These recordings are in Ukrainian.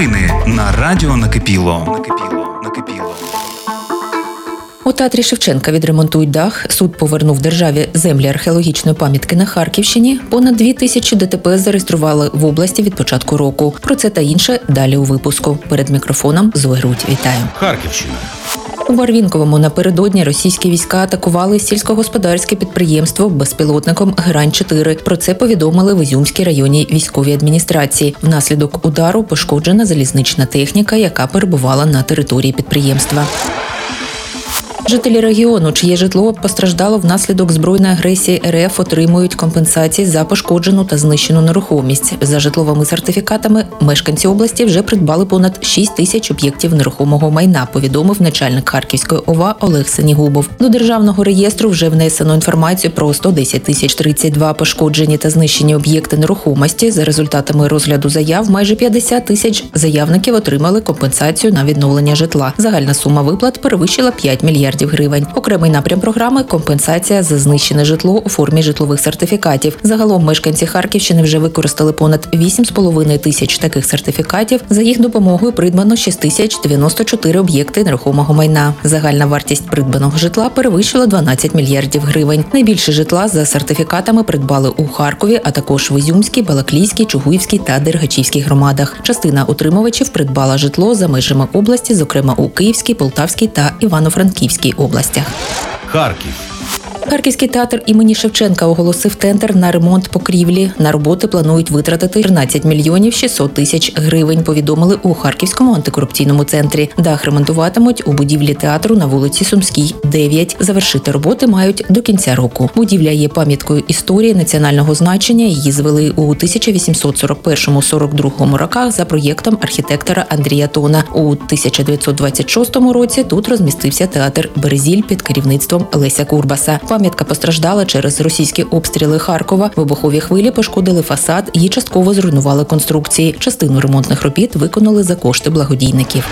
Новини на Радіо Накипіло. У театрі Шевченка відремонтують дах, суд повернув державі землі археологічної пам'ятки на Харківщині, понад 2000 ДТП зареєстрували в області від початку року. Про це та інше далі у випуску. Перед мікрофоном Зоя Рудь. Вітаю. Харківщина. У Барвінковому напередодні російські війська атакували сільськогосподарське підприємство безпілотником «Грань-4». Про це повідомили в Ізюмській районній військовій адміністрації. Внаслідок удару пошкоджена залізнична техніка, яка перебувала на території підприємства. Жителі регіону, чиє житло постраждало внаслідок збройної агресії РФ, отримують компенсації за пошкоджену та знищену нерухомість. За житловими сертифікатами мешканці області вже придбали понад 6 тисяч об'єктів нерухомого майна, повідомив начальник Харківської ОВА Олег Сенігубов. До державного реєстру вже внесено інформацію про 110 тисяч 32 пошкоджені та знищені об'єкти нерухомості. За результатами розгляду заяв майже 50 тисяч заявників отримали компенсацію на відновлення житла. Загальна сума виплат перевищила 5 мільярдів гривень. Окремий напрям програми – компенсація за знищене житло у формі житлових сертифікатів. Загалом мешканці Харківщини вже використали понад 8,5 тисяч таких сертифікатів. За їх допомогою придбано 6094 об'єкти нерухомого майна. Загальна вартість придбаного житла перевищила 12 мільярдів гривень. Найбільше житла за сертифікатами придбали у Харкові, а також в Ізюмській, Балаклійській, Чугуївській та Дергачівській громадах. Частина утримувачів придбала житло за межами області, зокрема у Київській, Полтавській та Івано-Франківській областях. Харків. Харківський театр імені Шевченка оголосив тендер на ремонт покрівлі. На роботи планують витратити 13 мільйонів 600 тисяч гривень, повідомили у Харківському антикорупційному центрі. Дах ремонтуватимуть у будівлі театру на вулиці Сумській, 9. Завершити роботи мають до кінця року. Будівля є пам'яткою історії національного значення. Її звели у 1841-42 роках за проєктом архітектора Андрія Тона. У 1926 році тут розмістився театр «Березіль» під керівництвом Леся Курбаса. Пам'ятка постраждала через російські обстріли Харкова. Вибухові хвилі пошкодили фасад і частково зруйнували конструкції. Частину ремонтних робіт виконали за кошти благодійників.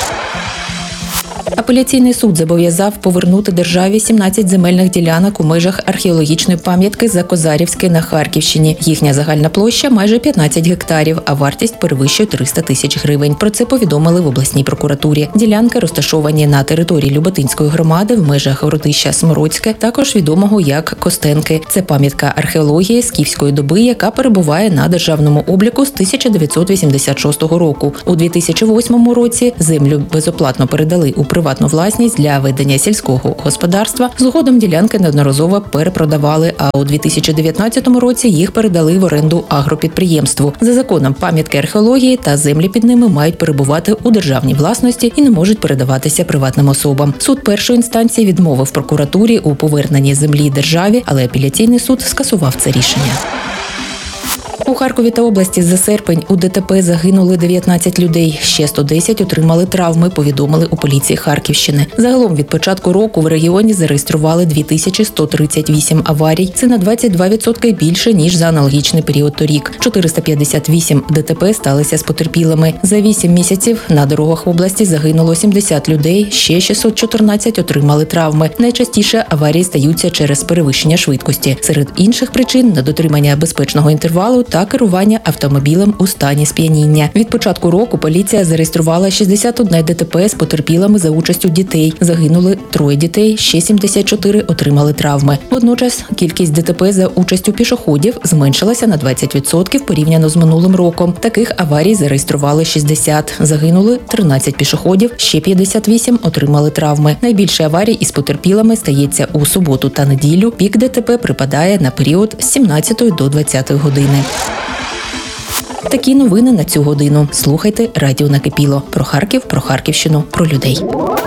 Апеляційний суд зобов'язав повернути державі 17 земельних ділянок у межах археологічної пам'ятки Закозарівське на Харківщині. Їхня загальна площа – майже 15 гектарів, а вартість перевищує 300 тисяч гривень. Про це повідомили в обласній прокуратурі. Ділянки розташовані на території Люботинської громади в межах городища Смородське, також відомого як Костенки. Це пам'ятка археології скіфської доби, яка перебуває на державному обліку з 1986 року. У 2008 році землю безоплатно передали у приватну власність для ведення сільського господарства. Згодом ділянки неодноразово перепродавали, а у 2019 році їх передали в оренду агропідприємству. За законом пам'ятки археології та землі під ними мають перебувати у державній власності і не можуть передаватися приватним особам. Суд першої інстанції відмовив прокуратурі у поверненні землі державі, але апеляційний суд скасував це рішення. У Харкові та області за серпень у ДТП загинули 19 людей, ще 110 отримали травми, повідомили у поліції Харківщини. Загалом від початку року в регіоні зареєстрували 2138 аварій. Це на 22% більше, ніж за аналогічний період торік. 458 ДТП сталися з потерпілими. За 8 місяців на дорогах області загинуло 70 людей, ще 614 отримали травми. Найчастіше аварії стаються через перевищення швидкості. Серед інших причин – недотримання безпечного інтервалу та керування автомобілем у стані сп'яніння. Від початку року поліція зареєструвала 61 ДТП з потерпілими за участю дітей. Загинули 3 дітей, ще 74 отримали травми. Водночас кількість ДТП за участю пішоходів зменшилася на 20% порівняно з минулим роком. Таких аварій зареєстрували 60. Загинули 13 пішоходів, ще 58 отримали травми. Найбільше аварій із потерпілими стається у суботу та неділю. Пік ДТП припадає на період з 17 до 20 години. Такі новини на цю годину. Слухайте Радіо Накипіло. Про Харків, про Харківщину, про людей.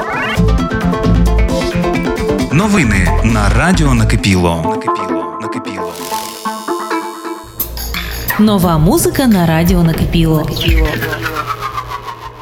Новини на Радіо Накипіло. Нова музика на Радіо Накипіло.